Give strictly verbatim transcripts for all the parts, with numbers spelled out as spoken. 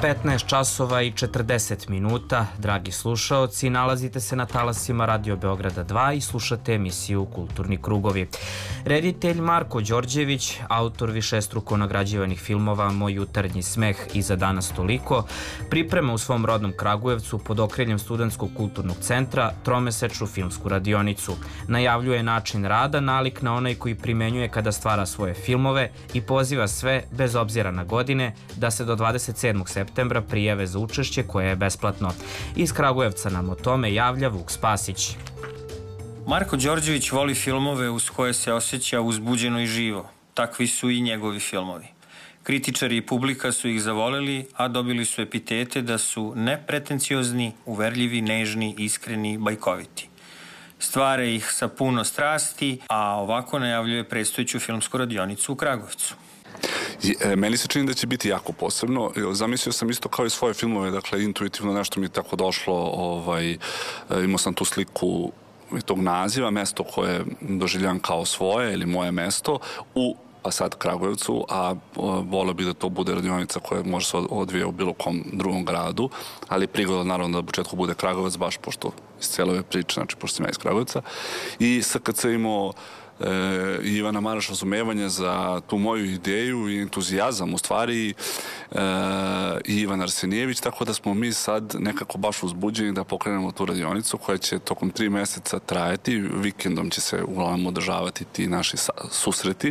petnaest časova i četrdeset minuta. Dragi slušaoci, nalazite se na talasima Radio Beograda dva i slušate emisiju Kulturni krugovi. Reditelj Marko Đorđević, autor višestruko nagrađivanih filmova Moj jutarnji smeh i Za danas toliko, priprema u svom rodnom Kragujevcu pod okriljem Studentskog kulturnog centra tromesečnu filmsku radionicu. Najavljuje način rada nalik na onaj koji primenjuje kada stvara svoje filmove i poziva sve, bez obzira na godine, da se do dvadeset sedmog septembra prijave za učešće koje je besplatno. Iz Kragujevca nam o tome javlja Vuk Spasić. Marko Đorđević voli filmove uz koje se osjeća uzbuđeno i živo. Takvi su i njegovi filmovi. Kritičari i publika su ih zavoleli, a dobili su epitete da su nepretenciozni, uverljivi, nežni, iskreni, bajkoviti. Stvara ih sa puno strasti, a ovako najavljuje predstojeću filmsku radionicu u Kragujevcu. I, e, meni se čini da će biti jako posebno. Zamislio sam isto kao i svoje filmove, dakle intuitivno nešto mi je tako došlo, ovaj, imao sam tu sliku tog naziva, mesto koje doživljam kao svoje ili moje mesto u pa sad Kragujevcu, a volio bih da to bude radionica koja može se odvije u bilo kom drugom gradu, ali prigoda naravno da u početku bude Kragujevac, baš pošto iz cijele ove priče, znači pošto sam ja iz Kragujevca. I S K C imao E, Ivana Maraš razumevanje za tu moju ideju i entuzijazam u stvari e, i Ivan Arsenijević, tako da smo mi sad nekako baš uzbuđeni da pokrenemo tu radionicu koja će tokom tri meseca trajati, vikendom će se uglavnom održavati ti naši susreti.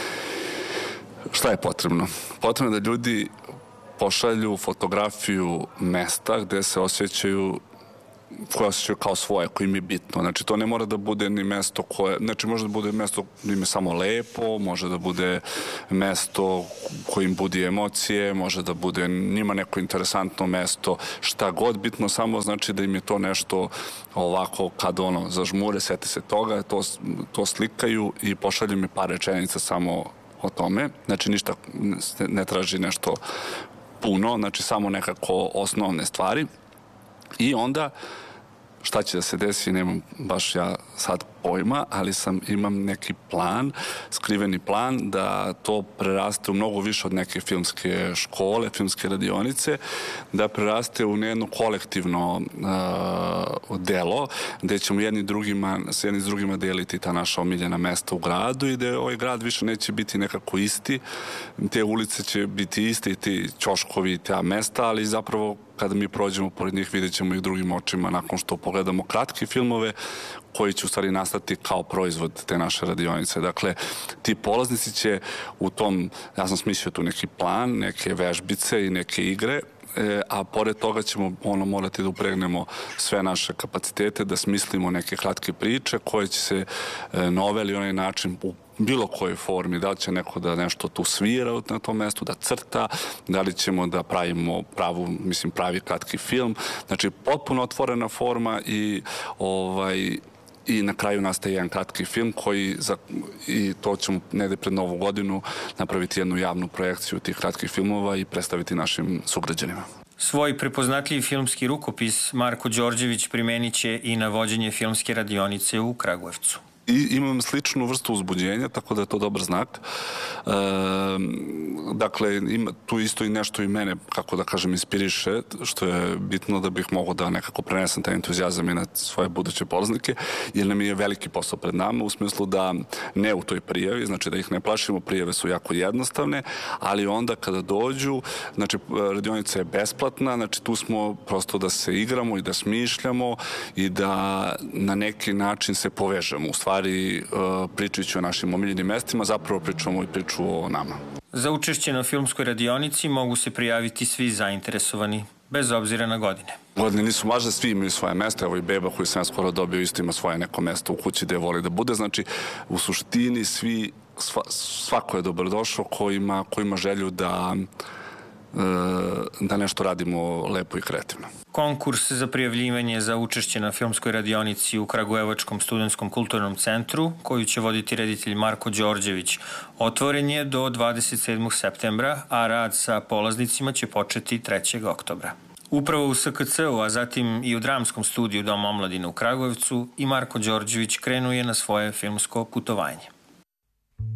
Šta je potrebno? Potrebno je da ljudi pošalju fotografiju mesta gde se osjećaju koje osjećaju kao svoje, koje im je bitno. Znači, to ne mora da bude ni mesto koje, znači, može da bude mesto im je samo lepo, može da bude mesto kojim budi emocije, može da bude njima neko interesantno mesto, šta god, bitno samo znači da im je to nešto ovako, kad ono, zažmure, sete se toga, to, to slikaju i pošalju mi par rečenica samo o tome. Znači, ništa ne traži nešto puno, znači, samo nekako osnovne stvari. I onda šta će da se desi, nemam baš ja sad pojma, ali sam, imam neki plan, skriveni plan da to preraste u mnogo više od neke filmske škole, filmske radionice, da preraste u jedno kolektivno uh, delo, gde ćemo jedni drugima, s jedni s drugima deliti ta naša omiljena mesta u gradu i da ovaj grad više neće biti nekako isti, te ulice će biti iste i ti ćoškovi i ta mesta, ali zapravo kada mi prođemo pored njih vidjet ćemo ih drugim očima nakon što pogledamo kratke filmove koji će u stvari nastati kao proizvod te naše radionice. Dakle, ti polaznici će u tom, ja sam smislio tu neki plan, neke vežbice i neke igre, E, a pored toga ćemo ono morati da upregnemo sve naše kapacitete, da smislimo neke kratke priče koje će se e, na ovaj ili onaj način u bilo kojoj formi, da li će neko da nešto tu svira na tom mestu, da crta, da li ćemo da pravimo pravu, mislim, pravi kratki film. Znači, potpuno otvorena forma i ovaj i na kraju nastaje jedan kratki film koji za, i to ćemo negde pred novu godinu napraviti jednu javnu projekciju tih kratkih filmova i predstaviti našim sugrađanima. Svoj prepoznatljiv filmski rukopis Marko Đorđević primenit će i na vođenje filmske radionice u Kragujevcu. I imam sličnu vrstu uzbuđenja, tako da je to dobar znak. E, dakle, ima tu isto i nešto i mene, kako da kažem, inspiriše, što je bitno da bih mogao da nekako prenesem taj entuzijazam i na svoje buduće polaznike, jer nam je veliki posao pred nama, u smislu da ne u toj prijavi, znači da ih ne plašimo, prijave su jako jednostavne, ali onda kada dođu, znači radionica je besplatna, znači tu smo prosto da se igramo i da smišljamo i da na neki način se povežemo, u stvari pričajući o našim omiljenim mestima, zapravo pričamo i priču o nama. Za učešće na filmskoj radionici mogu se prijaviti svi zainteresovani, bez obzira na godine. Godine nisu važne, svi imaju svoje mesto, evo i beba koju sam ja skoro dobio isto ima svoje neko mesto u kući gde voli da bude, znači u suštini svi, sva, svako je dobrodošao ko ima, ko ima želju da da nešto radimo lepo i kreativno. Konkurs za prijavljivanje za učešće na filmskoj radionici u Kragujevačkom studentskom kulturnom centru, koju će voditi reditelj Marko Đorđević, otvoren je do dvadeset sedmog septembra, a rad sa polaznicima će početi trećeg oktobra. Upravo u S K C-u, a zatim i u dramskom studiju Doma omladine u Kragujevcu, i Marko Đorđević krenuo je na svoje filmsko putovanje.